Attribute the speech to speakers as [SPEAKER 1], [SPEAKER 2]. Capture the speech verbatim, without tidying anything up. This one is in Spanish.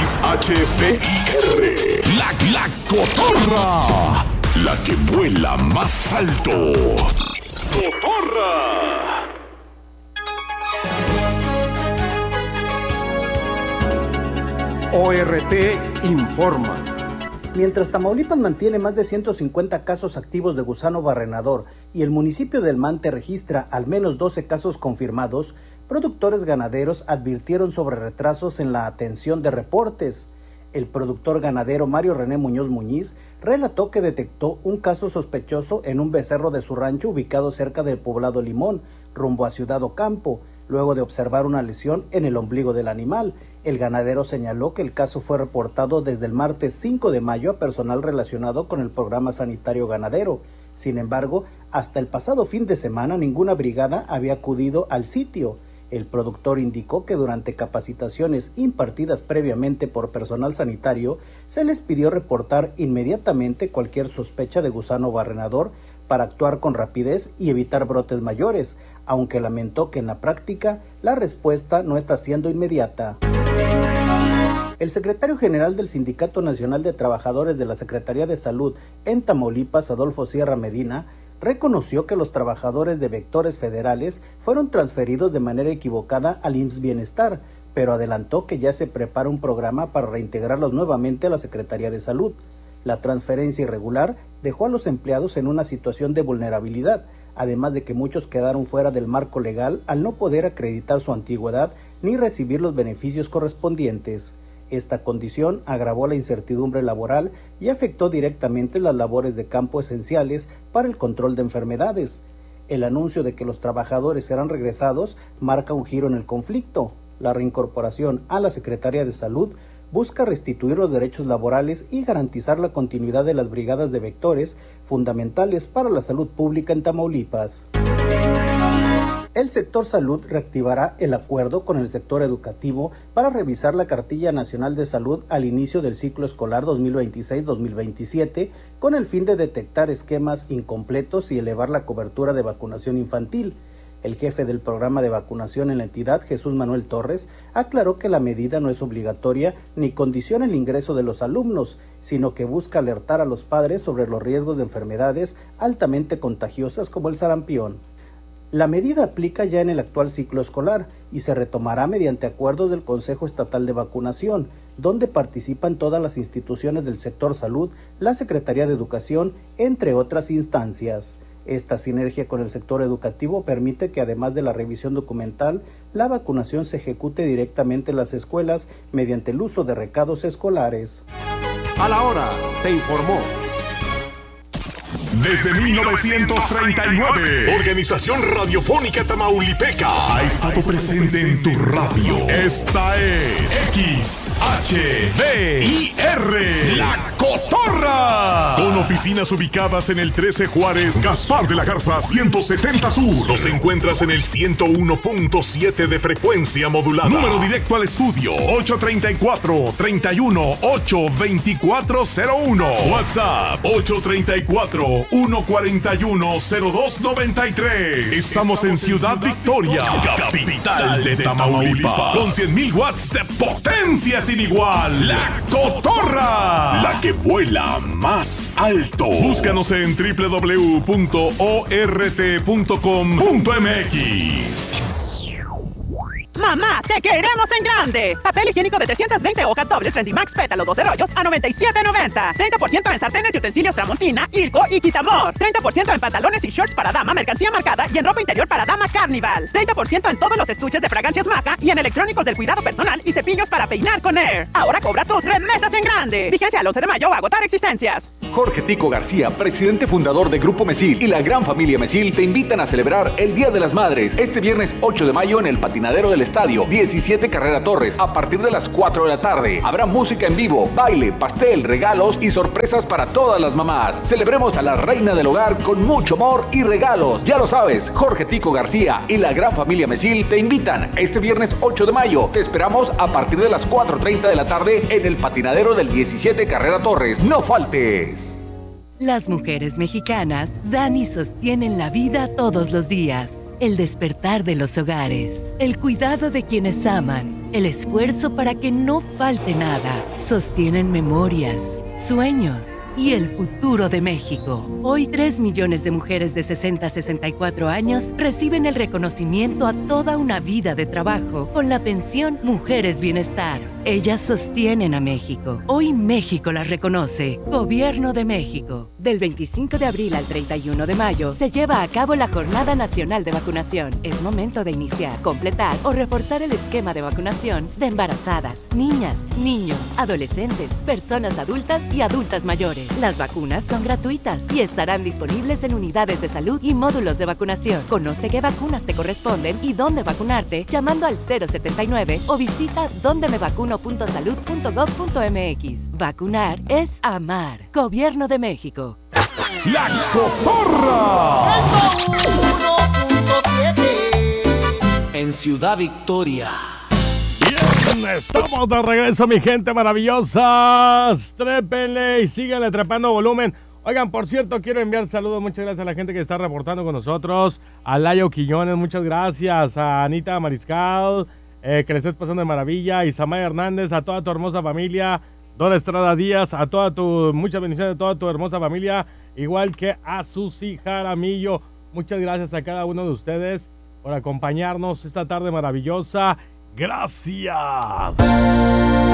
[SPEAKER 1] X H V I R. La, la cotorra. La que vuela más alto. ¡Cotorra!
[SPEAKER 2] O R T informa.
[SPEAKER 3] Mientras Tamaulipas mantiene más de ciento cincuenta casos activos de gusano barrenador y el municipio del Mante registra al menos doce casos confirmados, productores ganaderos advirtieron sobre retrasos en la atención de reportes. El productor ganadero Mario René Muñoz Muñiz relató que detectó un caso sospechoso en un becerro de su rancho ubicado cerca del poblado Limón, rumbo a Ciudad Ocampo, luego de observar una lesión en el ombligo del animal. El ganadero señaló que el caso fue reportado desde el martes cinco de mayo a personal relacionado con el programa sanitario ganadero. Sin embargo, hasta el pasado fin de semana ninguna brigada había acudido al sitio. El productor indicó que durante capacitaciones impartidas previamente por personal sanitario, se les pidió reportar inmediatamente cualquier sospecha de gusano barrenador para actuar con rapidez y evitar brotes mayores, aunque lamentó que en la práctica la respuesta no está siendo inmediata. El secretario general del Sindicato Nacional de Trabajadores de la Secretaría de Salud en Tamaulipas, Adolfo Sierra Medina, reconoció que los trabajadores de vectores federales fueron transferidos de manera equivocada al I M S S Bienestar, pero adelantó que ya se prepara un programa para reintegrarlos nuevamente a la Secretaría de Salud. La transferencia irregular dejó a los empleados en una situación de vulnerabilidad, además de que muchos quedaron fuera del marco legal al no poder acreditar su antigüedad ni recibir los beneficios correspondientes. Esta condición agravó la incertidumbre laboral y afectó directamente las labores de campo esenciales para el control de enfermedades. El anuncio de que los trabajadores serán regresados marca un giro en el conflicto. La reincorporación a la Secretaría de Salud busca restituir los derechos laborales y garantizar la continuidad de las brigadas de vectores fundamentales para la salud pública en Tamaulipas. El sector salud reactivará el acuerdo con el sector educativo para revisar la Cartilla Nacional de Salud al inicio del ciclo escolar dos mil veintiséis dos mil veintisiete con el fin de detectar esquemas incompletos y elevar la cobertura de vacunación infantil. El jefe del programa de vacunación en la entidad, Jesús Manuel Torres, aclaró que la medida no es obligatoria ni condiciona el ingreso de los alumnos, sino que busca alertar a los padres sobre los riesgos de enfermedades altamente contagiosas como el sarampión. La medida aplica ya en el actual ciclo escolar y se retomará mediante acuerdos del Consejo Estatal de Vacunación, donde participan todas las instituciones del sector salud, la Secretaría de Educación, entre otras instancias. Esta sinergia con el sector educativo permite que, además de la revisión documental, la vacunación se ejecute directamente en las escuelas mediante el uso de recados escolares.
[SPEAKER 2] A la hora, te informó.
[SPEAKER 1] Desde mil novecientos treinta y nueve, Organización Radiofónica Tamaulipeca ha estado presente en tu radio. Esta es X H V I R, La Cotorra. Con oficinas ubicadas en el trece Juárez, Gaspar de la Garza ciento setenta Sur. Los encuentras en el ciento uno punto siete de frecuencia modulada. Número directo al estudio ocho treinta y cuatro, treinta y uno, ocho veinticuatro cero uno. WhatsApp ocho treinta y cuatro, uno cuarenta y uno, cero dos noventa y tres. Estamos en Ciudad Victoria, capital de Tamaulipas, con cien mil watts de potencia sin igual. La Cotorra, la que vuela más alto. Búscanos en doble u doble u doble u punto o r t punto com punto m x.
[SPEAKER 4] ¡Mamá, te queremos en grande! Papel higiénico de trescientas veinte hojas dobles Trendimax Pétalo doce rollos a noventa y siete noventa. treinta por ciento en sartenes y utensilios Tramontina, Ilco y Quitamor. treinta por ciento en pantalones y shorts para dama, mercancía marcada y en ropa interior para dama Carnival. treinta por ciento en todos los estuches de fragancias Maca y en electrónicos del cuidado personal y cepillos para peinar con Air. Ahora cobra tus remesas en grande. Vigencia al once de mayo, agotar existencias.
[SPEAKER 5] Jorge Tico García, presidente fundador de Grupo Mesil y la gran familia Mesil te invitan a celebrar el Día de las Madres este viernes ocho de mayo en el patinadero del estadio diecisiete Carrera Torres a partir de las cuatro de la tarde. Habrá música en vivo, baile, pastel, regalos y sorpresas para todas las mamás. Celebremos a la reina del hogar con mucho amor y regalos. Ya lo sabes, Jorge Tico García y la gran familia Mesil te invitan este viernes ocho de mayo. Te esperamos a partir de las cuatro treinta de la tarde en el patinadero del diecisiete Carrera Torres. ¡No faltes!
[SPEAKER 6] Las mujeres mexicanas dan y sostienen la vida todos los días. El despertar de los hogares, el cuidado de quienes aman, el esfuerzo para que no falte nada. Sostienen memorias, sueños y el futuro de México. Hoy, tres millones de mujeres de sesenta a sesenta y cuatro años reciben el reconocimiento a toda una vida de trabajo con la pensión Mujeres Bienestar. Ellas sostienen a México. Hoy México las reconoce. Gobierno de México. Del veinticinco de abril al treinta y uno de mayo se lleva a cabo la Jornada Nacional de Vacunación. Es momento de iniciar, completar o reforzar el esquema de vacunación de embarazadas, niñas, niños, adolescentes, personas adultas y adultas mayores. Las vacunas son gratuitas y estarán disponibles en unidades de salud y módulos de vacunación. Conoce qué vacunas te corresponden y dónde vacunarte llamando al cero setenta y nueve o visita donde me vacuno punto salud punto gob punto mx. Vacunar es amar. Gobierno de México.
[SPEAKER 1] La Cotorra.
[SPEAKER 7] En Ciudad Victoria.
[SPEAKER 8] Bien, estamos de regreso, mi gente maravillosa. Trépenle y síganle trepando volumen. Oigan, por cierto, quiero enviar saludos. Muchas gracias a la gente que está reportando con nosotros. A Layo Quiñones, muchas gracias. A Anita Mariscal, eh, que le estés pasando de maravilla. A Isamay Hernández, a toda tu hermosa familia. Dora Estrada Díaz, a toda tu, muchas bendiciones a toda tu hermosa familia. Igual que a Susi Jaramillo. Muchas gracias a cada uno de ustedes por acompañarnos esta tarde maravillosa. Gracias.